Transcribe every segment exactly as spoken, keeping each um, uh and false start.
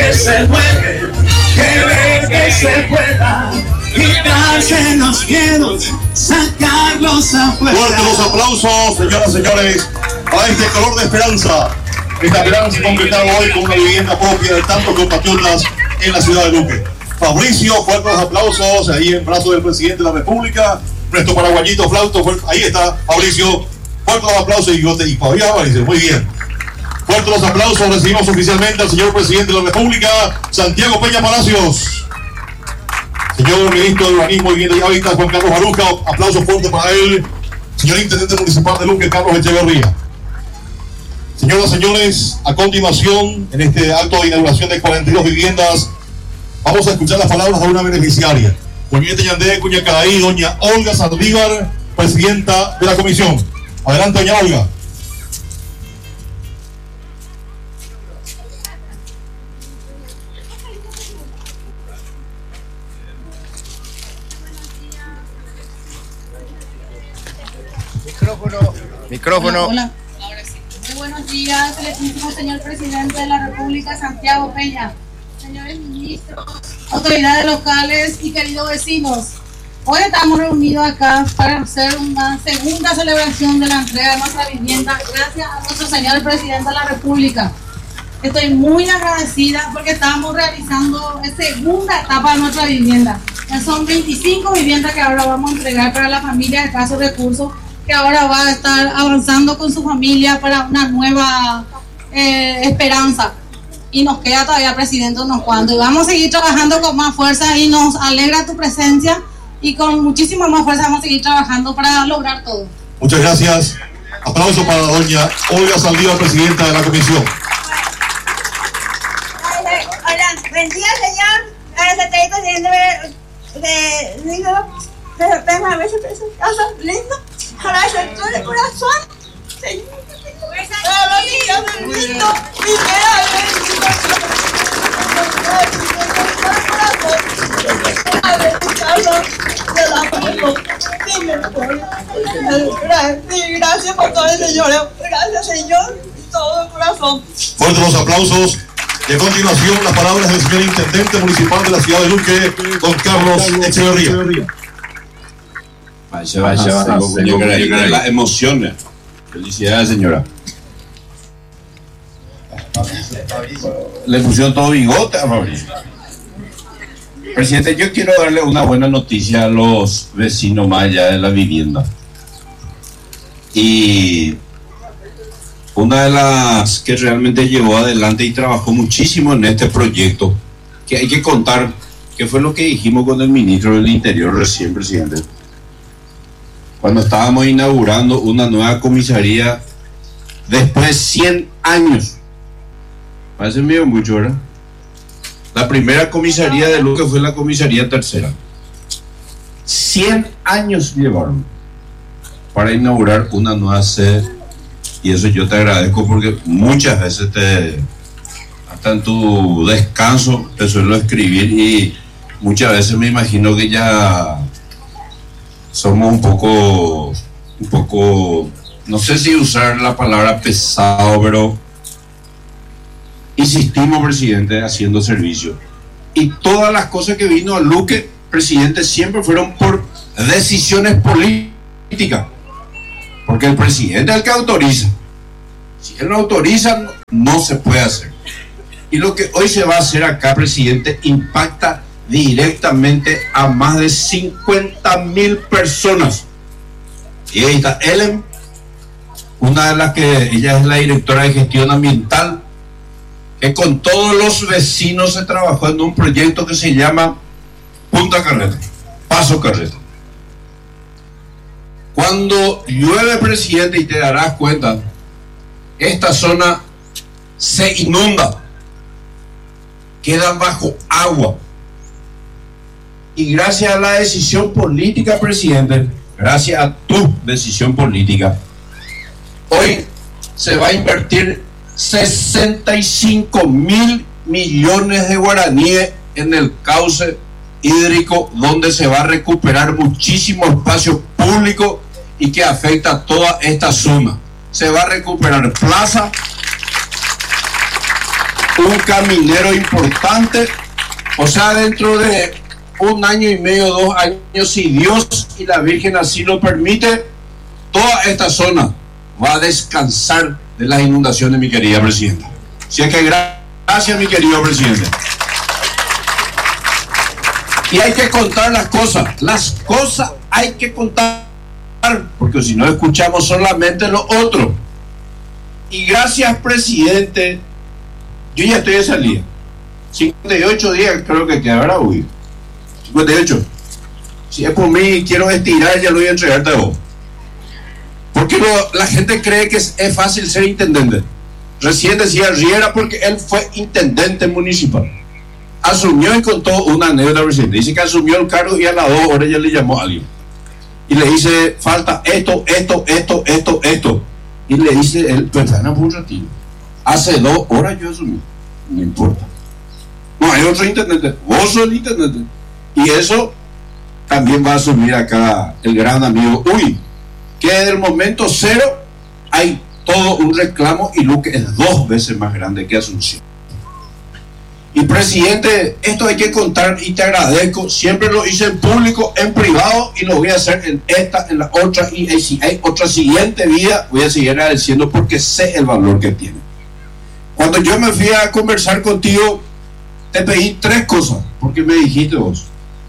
que se mueve, que ve que se pueda, quitarse los miedos, sacarlos afuera. Fuertes los aplausos, señoras y señores, a este color de esperanza. Esta esperanza concretada hoy con una vivienda propia de tantos compatriotas en la ciudad de Luque. Fabricio, fuertes los aplausos, ahí en brazos del presidente de la República, nuestro paraguayito Flauto, ahí está Fabricio, fuertes los aplausos y, y Fabián Álvarez, muy bien. Fuertes los aplausos, recibimos oficialmente al señor presidente de la República, Santiago Peña Palacios. Señor ministro de Urbanismo y Vivienda y Hábitat, Juan Carlos Baruja, aplausos fuertes para él. Señor intendente municipal de Luque, Carlos Echeverría. Señoras y señores, a continuación, en este acto de inauguración de cuarenta y dos viviendas, vamos a escuchar las palabras de una beneficiaria. Doña Yandé Cuñacaraí, doña Olga Saldívar, presidenta de la comisión. Adelante, doña Olga. Micrófono. Micrófono. Hola, hola. Ahora sí. Muy buenos días, excelentísimo señor presidente de la República, Santiago Peña, señores ministros, autoridades locales y queridos vecinos. Hoy estamos reunidos acá para hacer una segunda celebración de la entrega de nuestra vivienda gracias a nuestro señor presidente de la República. Estoy muy agradecida porque estamos realizando la segunda etapa de nuestra vivienda. Ya son veinticinco viviendas que ahora vamos a entregar para la familia de escasos recursos, que ahora va a estar avanzando con su familia para una nueva eh, esperanza. Y nos queda todavía, presidente, unos cuantos. Y vamos a seguir trabajando con más fuerza y nos alegra tu presencia y con muchísima más fuerza vamos a seguir trabajando para lograr todo. Muchas gracias. Aplauso para doña Olga Saldívar, presidenta de la comisión. Hola, buen día, señor. Ahora estoy presidente de... de... lindo. Venga, a ver si es casa lindo. Para hacer todo de corazón. Señor. Para los niños del lindo. Y gracias por todo, señor. Gracias, señor. Todo de corazón. Fuertes los aplausos. Y a continuación, las palabras del señor intendente municipal de la ciudad de Luque, don Carlos Echeverría. Vaya, vaya, vaya, las emociones. Felicidades, señora. Le pusieron todo bigote a Fabricio. Presidente, yo quiero darle una buena noticia a los vecinos más allá de la vivienda. Y una de las que realmente llevó adelante y trabajó muchísimo en este proyecto, que hay que contar, que fue lo que dijimos con el ministro del Interior recién, presidente. Cuando estábamos inaugurando una nueva comisaría, después de cien años, parece medio mucho, ¿verdad? La primera comisaría de Luque fue la comisaría tercera. cien años llevaron para inaugurar una nueva sede, y eso yo te agradezco porque muchas veces te, hasta en tu descanso te suelo escribir y muchas veces me imagino que ya somos un poco, un poco, no sé si usar la palabra pesado, pero insistimos, presidente, haciendo servicio. Y todas las cosas que vino a Luque, presidente, siempre fueron por decisiones políticas. Porque el presidente es el que autoriza. Si él no autoriza, no, no se puede hacer. Y lo que hoy se va a hacer acá, presidente, impacta directamente a más de cincuenta mil personas. Y ahí está Ellen, una de las que ella es la directora de gestión ambiental, que con todos los vecinos se trabajó en un proyecto que se llama Punta Carreta, Paso Carreta. Cuando llueve, presidente, y te darás cuenta, esta zona se inunda, queda bajo agua. Y gracias a la decisión política, presidente, gracias a tu decisión política, hoy se va a invertir sesenta y cinco mil millones de guaraníes en el cauce hídrico, donde se va a recuperar muchísimo espacio público y que afecta a toda esta zona. Se va a recuperar plaza, un caminero importante. O sea, dentro de un año y medio, dos años, si Dios y la Virgen así lo permite, toda esta zona va a descansar de las inundaciones, mi querida presidenta. Así es que gracias, mi querido presidente. Y hay que contar las cosas, las cosas hay que contar, porque si no escuchamos solamente lo otro. Y gracias, presidente, yo ya estoy de salida. cincuenta y ocho días creo que quedará hoy. cincuenta y ocho. Si es por mí, quiero estirar, ya lo voy a entregarte a vos. Porque lo, la gente cree que es, es fácil ser intendente. Recién decía Riera porque él fue intendente municipal. Asumió y contó una anécdota reciente. Dice que asumió el cargo y a las dos horas ya le llamó a alguien. Y le dice, falta esto, esto, esto, esto, esto. Y le dice él, perdona por un ratito. Hace dos horas yo asumí. No importa. No, hay otro intendente. Vos sos el intendente. Y eso también va a asumir acá el gran amigo Uy, que desde el momento cero hay todo un reclamo y Luque es dos veces más grande que Asunción. Y presidente, esto hay que contar y te agradezco. Siempre lo hice en público, en privado, y lo voy a hacer en esta, en la otra, y si hay otra siguiente vida, voy a seguir agradeciendo porque sé el valor que tiene. Cuando yo me fui a conversar contigo, te pedí tres cosas, porque me dijiste vos,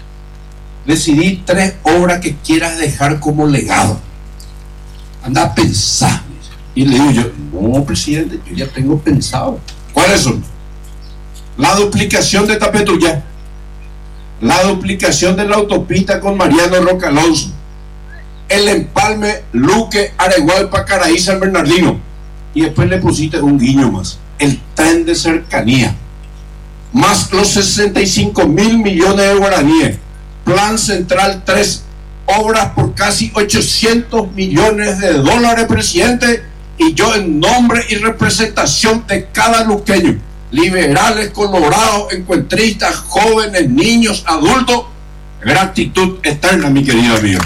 decidí tres obras que quieras dejar como legado. Anda a pensar. Y le digo yo, no, presidente, yo ya tengo pensado. ¿Cuáles son? La duplicación de Tapetuyá, la duplicación de la autopista con Mariano Roca Alonso, el empalme Luque, Aregualpa, Caraí, San Bernardino, y después le pusiste un guiño más, el tren de cercanía, más los sesenta y cinco mil millones de guaraníes, Plan Central tres, obras por casi ochocientos millones de dólares, presidente, y yo en nombre y representación de cada luqueño, liberales, colorados, encuentristas, jóvenes, niños, adultos, gratitud eterna, mi querido amigo.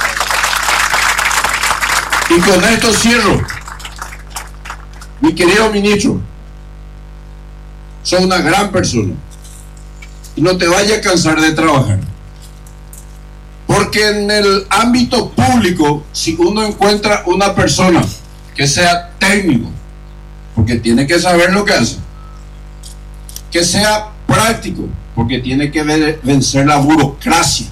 Y con esto cierro. Mi querido ministro, sos una gran persona y no te vayas a cansar de trabajar, porque en el ámbito público, si uno encuentra una persona que sea técnico, porque tiene que saber lo que hace, que sea práctico, porque tiene que vencer la burocracia,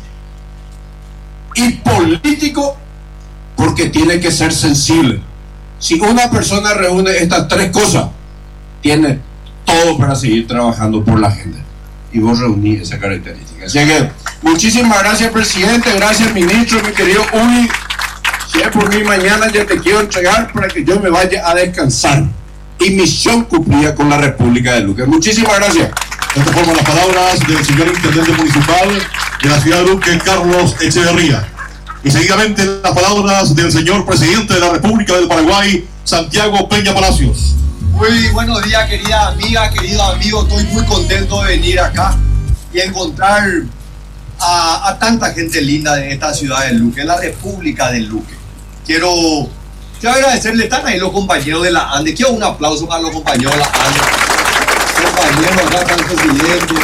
y político, porque tiene que ser sensible. Si una persona reúne estas tres cosas, tiene todo para seguir trabajando por la gente, y vos reunís esa característica. Así que muchísimas gracias, presidente, gracias, ministro, mi querido Uli. Si es por mí, mañana ya te quiero entregar para que yo me vaya a descansar. Y misión cumplida con la República de Luque. Muchísimas gracias. De esta forma, las palabras del señor intendente municipal de la ciudad de Luque, Carlos Echeverría. Y seguidamente las palabras del señor presidente de la República del Paraguay, Santiago Peña Palacios. Muy buenos días, querida amiga, querido amigo. Estoy muy contento de venir acá y encontrar a, a tanta gente linda de esta ciudad de Luque, la República de Luque. Quiero, quiero agradecerle, están ahí los compañeros de la ANDE. Quiero un aplauso para los compañeros de la ANDE. Compañeros, acá está el presidente.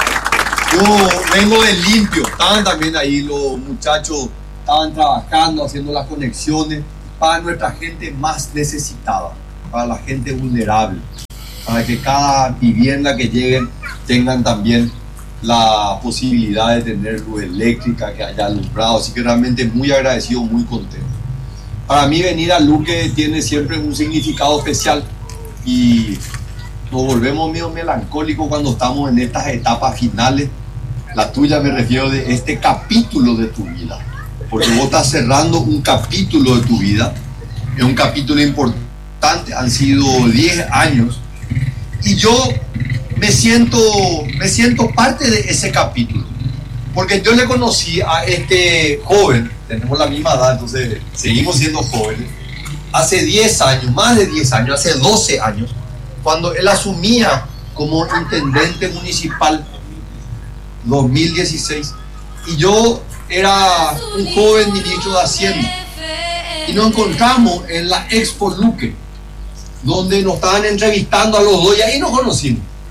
Yo vengo de limpio. Estaban también ahí los muchachos, estaban trabajando, haciendo las conexiones para nuestra gente más necesitada, para la gente vulnerable, para que cada vivienda que lleguen tengan también la posibilidad de tener luz eléctrica, que haya alumbrado. Así que realmente muy agradecido, muy contento. Para mí venir a Luque tiene siempre un significado especial y nos volvemos medio melancólicos cuando estamos en estas etapas finales. La tuya me refiero de este capítulo de tu vida, porque vos estás cerrando un capítulo de tu vida, es un capítulo importante, han sido diez años y yo me siento, me siento parte de ese capítulo, porque yo le conocí a este joven, tenemos la misma edad, entonces seguimos siendo jóvenes, hace diez años, más de diez años, hace doce años, cuando él asumía como intendente municipal, dos mil dieciséis, y yo era un joven ministro de Hacienda, y nos encontramos en la Expo Luque, donde nos estaban entrevistando a los dos, y ahí nos conocimos.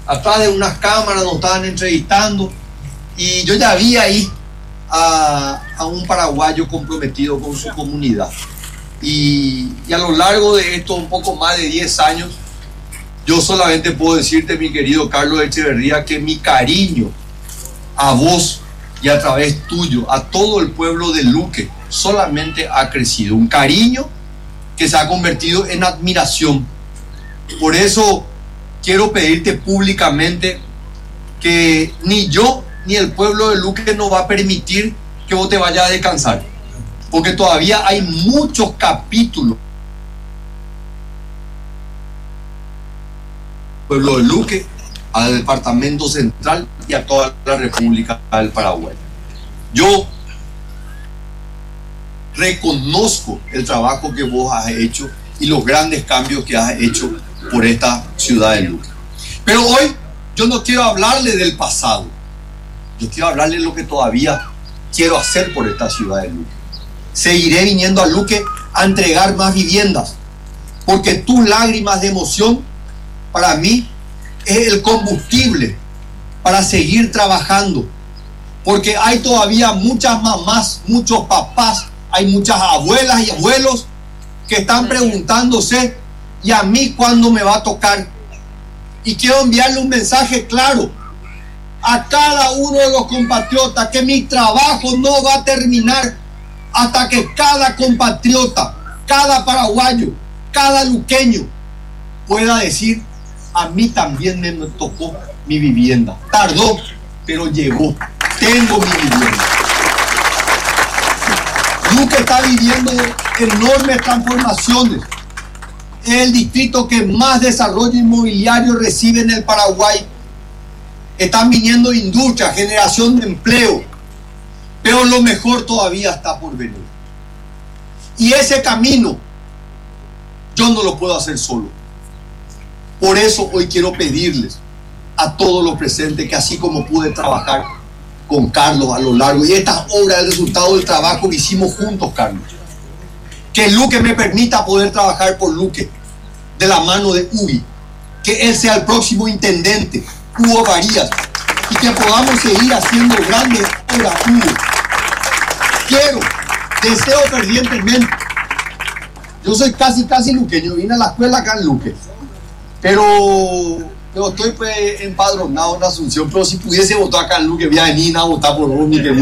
atrás de unas cámaras nos estaban entrevistando y yo ya vi ahí a, a un paraguayo comprometido con su comunidad. Y, y a lo largo de esto, un poco más de diez años, yo solamente puedo decirte, mi querido Carlos Echeverría, que mi cariño a vos y a través tuyo, a todo el pueblo de Luque, solamente ha crecido. Un cariño que se ha convertido en admiración. Por eso quiero pedirte públicamente que ni yo ni el pueblo de Luque nos va a permitir que vos te vayas a descansar, porque todavía hay muchos capítulos. Pueblo de Luque, al departamento central y a toda la República del Paraguay. Yo reconozco el trabajo que vos has hecho y los grandes cambios que has hecho por esta ciudad de Luque. Pero hoy yo no quiero hablarle del pasado, yo quiero hablarle de lo que todavía quiero hacer por esta ciudad de Luque. Seguiré viniendo a Luque a entregar más viviendas, porque tus lágrimas de emoción para mí es el combustible para seguir trabajando, porque hay todavía muchas mamás, muchos papás, hay muchas abuelas y abuelos que están preguntándose, ¿y a mí cuándo me va a tocar? Y quiero enviarle un mensaje claro a cada uno de los compatriotas, que mi trabajo no va a terminar hasta que cada compatriota, cada paraguayo, cada luqueño pueda decir: a mí también me tocó mi vivienda. Tardó, pero llegó. Tengo mi vivienda. Luque está viviendo enormes transformaciones. Es el distrito que más desarrollo inmobiliario recibe en el Paraguay. Están viniendo industrias, generación de empleo. Pero lo mejor todavía está por venir. Y ese camino yo no lo puedo hacer solo. Por eso hoy quiero pedirles a todos los presentes que, así como pude trabajar con Carlos a lo largo, y esta obra es el resultado del trabajo que hicimos juntos, Carlos, que Luque me permita poder trabajar por Luque de la mano de Ubi, que él sea el próximo intendente, Hugo Varías, y que podamos seguir haciendo grandes obras, Hugo. Quiero, deseo fervientemente, yo soy casi casi luqueño, vine a la escuela acá en Luque, pero, pero estoy pues empadronado en Asunción, pero si pudiese votar acá en Luque, voy a venir a votar por vos, mi querido.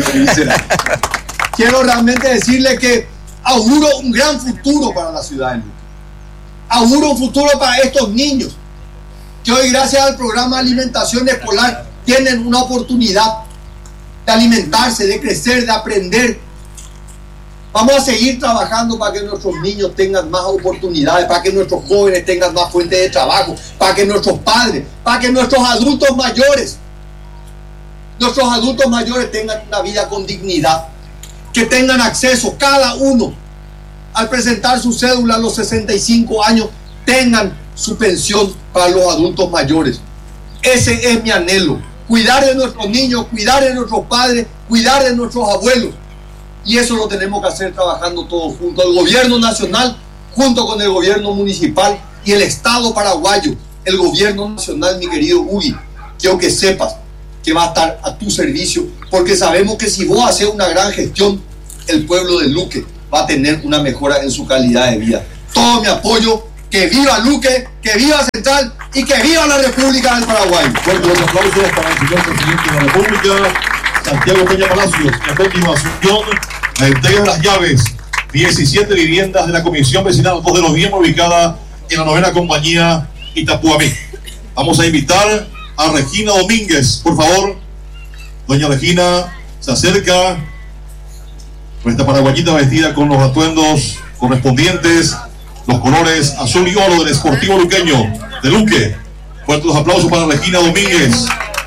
Quiero realmente decirle que auguro un gran futuro para la ciudad de Luque. Auguro un futuro para estos niños, que hoy, gracias al programa de alimentación escolar, tienen una oportunidad de alimentarse, de crecer, de aprender. Vamos a seguir trabajando para que nuestros niños tengan más oportunidades, para que nuestros jóvenes tengan más fuentes de trabajo, para que nuestros padres, para que nuestros adultos mayores, nuestros adultos mayores tengan una vida con dignidad, que tengan acceso cada uno al presentar su cédula a los sesenta y cinco años, tengan su pensión para los adultos mayores. Ese es mi anhelo, cuidar de nuestros niños, cuidar de nuestros padres, cuidar de nuestros abuelos. Y eso lo tenemos que hacer trabajando todos juntos, el gobierno nacional junto con el gobierno municipal y el Estado paraguayo, el gobierno nacional, mi querido Ugi. Quiero que sepas que va a estar a tu servicio, porque sabemos que si vos haces una gran gestión, el pueblo de Luque va a tener una mejora en su calidad de vida. Todo mi apoyo, que viva Luque, que viva Central y que viva la República del Paraguay. Fuerte los aplausos para el señor presidente de la República, Santiago Peña Palacios. A continuación, la entrega de las llaves, diecisiete viviendas de la Comisión Vecinal dos de noviembre, ubicada en la novena compañía Itapuamí. Vamos a invitar a Regina Domínguez, por favor. Doña Regina se acerca con esta paraguayita vestida con los atuendos correspondientes, los colores azul y oro del Sportivo Luqueño de Luque. Fuertes los aplausos para Regina Domínguez.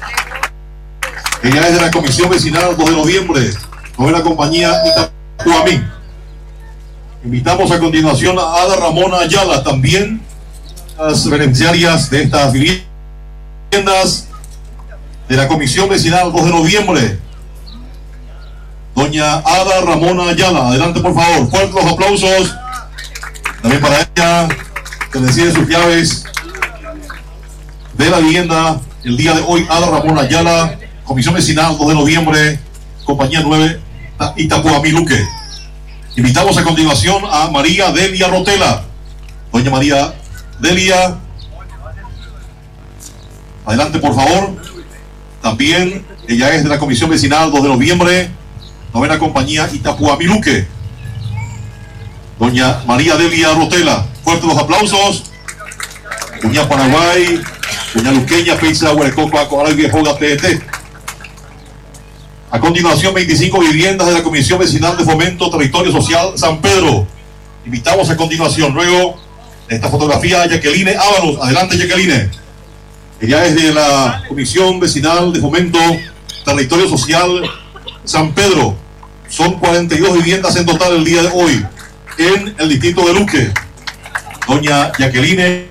Ella es de la Comisión Vecinal dos de noviembre, novena compañía Itapuamí. Invitamos a continuación a Ada Ramona Ayala, también las beneficiarias de estas viviendas de la Comisión Vecinal dos de noviembre. Doña Ada Ramona Ayala, adelante por favor, fuertes los aplausos también para ella, que recibe sus llaves de la vivienda el día de hoy, Ada Ramón Ayala, Comisión Vecinal dos de noviembre, Compañía nueve, Itapuamí Luque. Invitamos a continuación a María Delia Rotela. Doña María Delia, adelante por favor. También ella es de la Comisión Vecinal dos de noviembre, novena Compañía Itapuamí Luque. Doña María Delia Rotela, fuertes los aplausos. Doña Paraguay, Doña Luqueña, Peiza, Huerecoco, Acoral, Viejo, T T. A continuación, veinticinco viviendas de la Comisión Vecinal de Fomento Territorio Social San Pedro. Invitamos a continuación, luego de esta fotografía, a Jacqueline Ábalos. Adelante, Jacqueline. Ella es de la Comisión Vecinal de Fomento Territorio Social San Pedro. Son cuarenta y dos viviendas en total el día de hoy en el distrito de Luque. Doña Jacqueline